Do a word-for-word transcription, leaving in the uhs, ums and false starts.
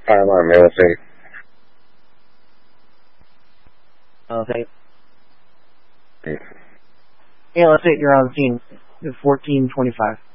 I'm on real estate. Okay. Yeah. Yeah, let's say you're on the scene. fourteen twenty-five.